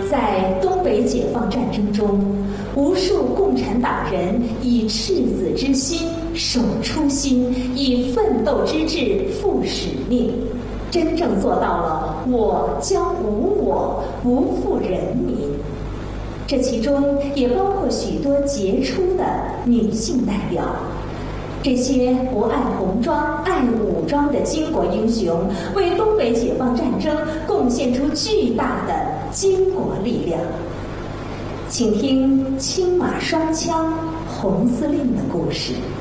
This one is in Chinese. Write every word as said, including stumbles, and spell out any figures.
在东北解放战争中，无数共产党人以赤子之心守初心，以奋斗之志赴使命，真正做到了我将无我，不负人民。这其中也包括许多杰出的女性代表。这些不爱红装、爱武装的巾帼英雄，为东北解放战争贡献出巨大的巾帼力量。请听青马双枪红司令的故事。